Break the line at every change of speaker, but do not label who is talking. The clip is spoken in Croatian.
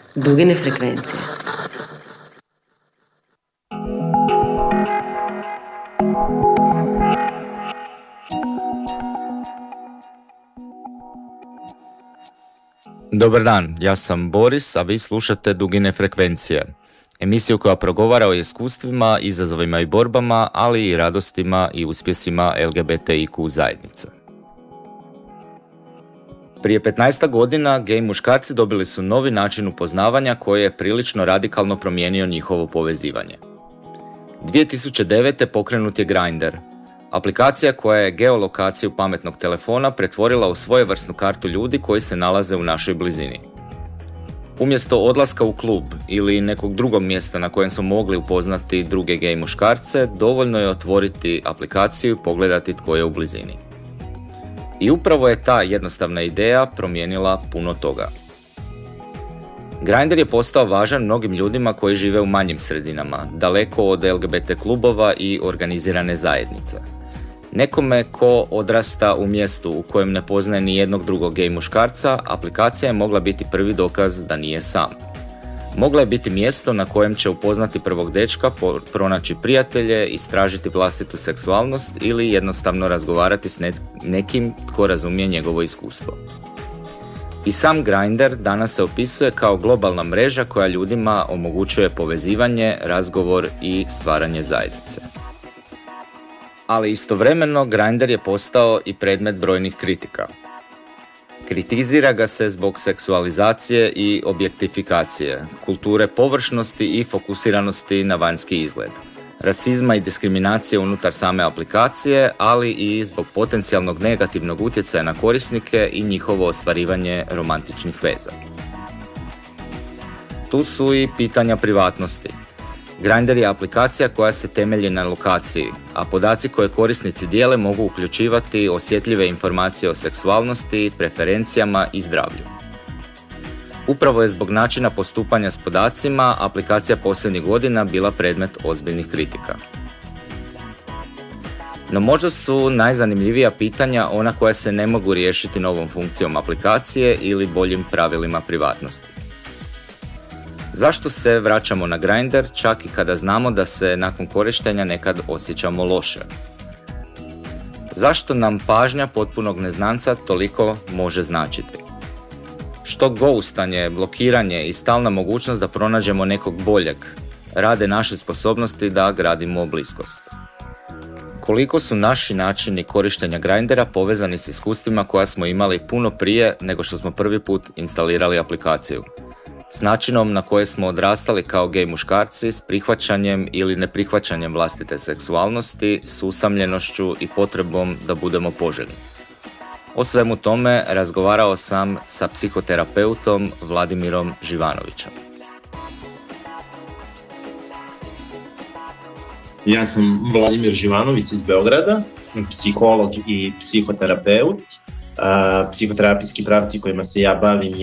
Dugine frekvencije.
Dobar dan, ja sam Boris, a vi slušate Dugine frekvencije. Emisiju koja progovara o iskustvima, izazovima i borbama, ali i radostima i uspjesima LGBTIQ zajednice. Prije 15 godina gej muškarci dobili su novi način upoznavanja koji je prilično radikalno promijenio njihovo povezivanje. 2009. pokrenut je Grindr, aplikacija koja je geolokaciju pametnog telefona pretvorila u svojevrsnu kartu ljudi koji se nalaze u našoj blizini. Umjesto odlaska u klub ili nekog drugog mjesta na kojem smo mogli upoznati druge gej muškarce, dovoljno je otvoriti aplikaciju i pogledati tko je u blizini. I upravo je ta jednostavna ideja promijenila puno toga. Grindr je postao važan mnogim ljudima koji žive u manjim sredinama, daleko od LGBT klubova i organizirane zajednice. Nekome ko odrasta u mjestu u kojem ne poznaje ni jednog drugog gej muškarca, aplikacija je mogla biti prvi dokaz da nije sam. Mogla je biti mjesto na kojem će upoznati prvog dečka, pronaći prijatelje, istražiti vlastitu seksualnost ili jednostavno razgovarati s nekim tko razumije njegovo iskustvo. I sam Grindr danas se opisuje kao globalna mreža koja ljudima omogućuje povezivanje, razgovor i stvaranje zajednice. Ali istovremeno Grindr je postao i predmet brojnih kritika. Kritizira ga se zbog seksualizacije i objektifikacije, kulture površnosti i fokusiranosti na vanjski izgled, rasizma i diskriminacije unutar same aplikacije, ali i zbog potencijalnog negativnog utjecaja na korisnike i njihovo ostvarivanje romantičnih veza. Tu su i pitanja privatnosti. Grindr je aplikacija koja se temelji na lokaciji, a podaci koje korisnici dijele mogu uključivati osjetljive informacije o seksualnosti, preferencijama i zdravlju. Upravo je zbog načina postupanja s podacima aplikacija posljednjih godina bila predmet ozbiljnih kritika. No možda su najzanimljivija pitanja ona koja se ne mogu riješiti novom funkcijom aplikacije ili boljim pravilima privatnosti. Zašto se vraćamo na Grindr čak i kada znamo da se nakon korištenja nekad osjećamo loše? Zašto nam pažnja potpunog neznanca toliko može značiti? Što ghostanje, blokiranje i stalna mogućnost da pronađemo nekog boljeg rade naše sposobnosti da gradimo bliskost? Koliko su naši načini korištenja Grindra povezani s iskustvima koja smo imali puno prije nego što smo prvi put instalirali aplikaciju? S načinom na koje smo odrastali kao gej muškarci, s prihvaćanjem ili neprihvaćanjem vlastite seksualnosti, s usamljenošću i potrebom da budemo poželjni. O svemu tome razgovarao sam sa psihoterapeutom Vladimirom Živanovićem.
Ja sam Vladimir Živanović iz Beograda, psiholog i psihoterapeut. Psihoterapijski pravci kojima se ja bavim